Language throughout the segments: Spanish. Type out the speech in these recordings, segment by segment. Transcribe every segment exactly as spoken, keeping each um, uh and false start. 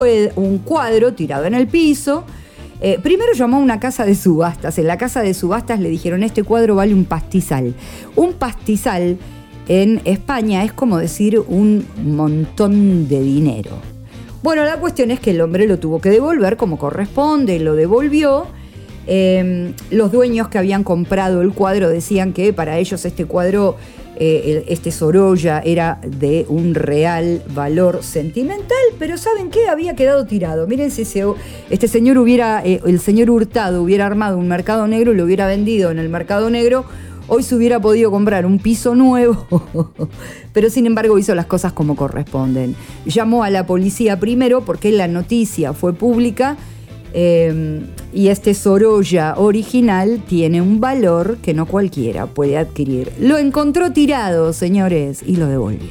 un cuadro tirado en el piso. Eh, primero llamó a una casa de subastas. En la casa de subastas le dijeron: este cuadro vale un pastizal. Un pastizal en España es como decir un montón de dinero. Bueno, la cuestión es que el hombre lo tuvo que devolver como corresponde, lo devolvió. Eh, los dueños que habían comprado el cuadro decían que para ellos este cuadro, eh, este Sorolla, era de un real valor sentimental, pero ¿saben qué? Había quedado tirado. Miren, si se, este señor hubiera, eh, el señor Hurtado hubiera armado un mercado negro y lo hubiera vendido en el mercado negro, hoy se hubiera podido comprar un piso nuevo, pero sin embargo hizo las cosas como corresponden. Llamó a la policía primero porque la noticia fue pública. Eh, y este Sorolla original tiene un valor que no cualquiera puede adquirir. Lo encontró tirado, señores, y lo devolvió.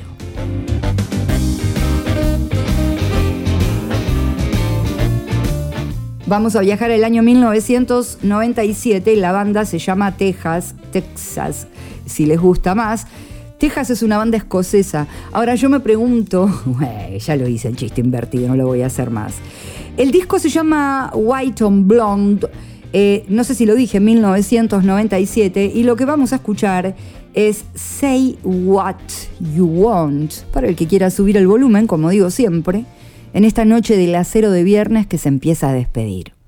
Vamos a viajar al año mil novecientos noventa y siete. La banda se llama Texas, Texas, si les gusta más. Texas es una banda escocesa. Ahora yo me pregunto, bueno, ya lo hice el chiste invertido, no lo voy a hacer más. El disco se llama White on Blonde, eh, no sé si lo dije, mil novecientos noventa y siete, y lo que vamos a escuchar es Say What You Want, para el que quiera subir el volumen, como digo siempre, en esta noche del acero de viernes que se empieza a despedir.